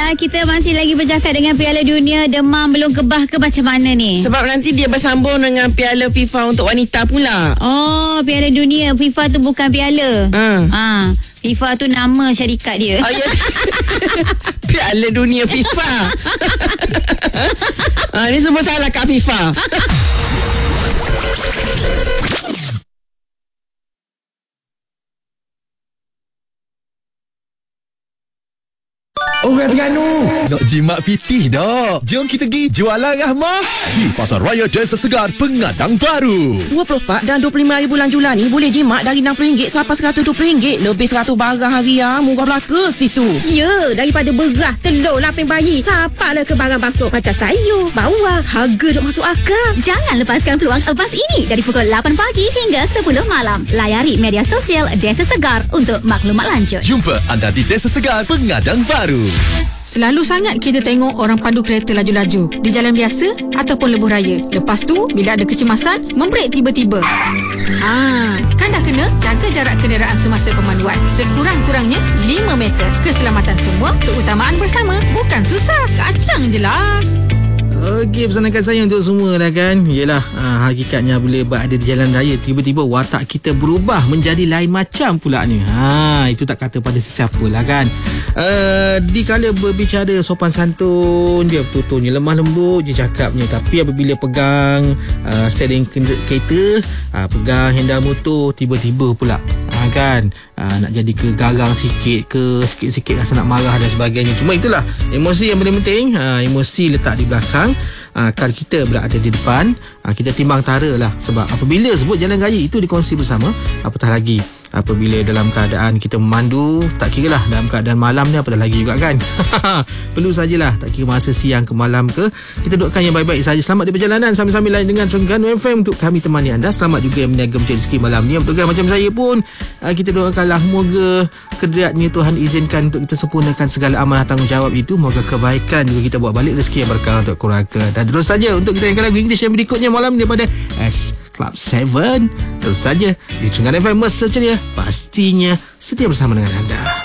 kita masih lagi bercakap dengan Piala Dunia. Demam belum kebah ke macam mana ni? Sebab nanti dia bersambung dengan Piala FIFA untuk wanita pula. Oh, Piala Dunia. FIFA tu bukan piala. FIFA tu nama syarikat dia. Oh, ya. Piala Dunia FIFA. Ni semua salah kat FIFA. Orang Terengganu nak jimat pitih dah. Jom kita pergi jualan Rahmah di Pasar Raya Desa Segar, Pengadang Baru. 24 dan 25 bulan Julai ni boleh jimat dari RM60 sampai RM120. Lebih 100 barang harian murah belaka situ. Ya, daripada beras, telur, lapis bayi, sampailah ke barang basuh macam sayur, bawang. Harga duk masuk akal. Jangan lepaskan peluang emas ini dari pukul 8 pagi hingga 10 malam. Layari media sosial Desa Segar untuk maklumat lanjut. Jumpa anda di Desa Segar, Pengadang Baru. Selalu sangat kita tengok orang pandu kereta laju-laju di jalan biasa ataupun lebuh raya. Lepas tu, bila ada kecemasan, membrek tiba-tiba. Kan dah kena jaga jarak kenderaan semasa pemanduan. Sekurang-kurangnya 5 meter. Keselamatan semua, keutamaan bersama. Bukan susah, kacang je lah. Okey, pesanan saya untuk semua dah kan. Yelah, hakikatnya bila berada di jalan raya, tiba-tiba watak kita berubah menjadi lain macam pula ni. Itu tak kata pada sesiapa lah kan. Dikala berbicara sopan santun, dia betul-betulnya lemah lembut je cakapnya. Tapi apabila pegang steering kereta, pegang handle motor, tiba-tiba pula kan nak jadi ke garang sikit ke, sikit-sikit rasa nak marah dan sebagainya. Cuma itulah emosi yang paling penting. Emosi letak di belakang, kalau kita berada di depan, kita timbang tara lah. Sebab apabila sebut jalan raya itu dikongsi bersama, apatah lagi apabila dalam keadaan kita memandu, tak kira lah dalam keadaan malam ni, apatah lagi juga kan. Perlu sajalah, tak kira masa siang ke malam ke, kita dudukkan yang baik-baik saja. Selamat di perjalanan sambil-sambil lain dengan Terengganu FM untuk kami temani anda. Selamat juga yang meniaga mencari rezeki malam ni. Yang bertugas macam saya pun, kita doakanlah moga kedratnya Tuhan izinkan untuk kita sempurnakan segala amanah tanggungjawab itu. Moga kebaikan juga kita buat balik, rezeki yang berkah untuk keluarga. Dan terus saja untuk kita yang lagu English yang berikutnya malam ni daripada S Club 7. Terus saja di Terengganu FM, masa ceria pastinya setia bersama dengan anda.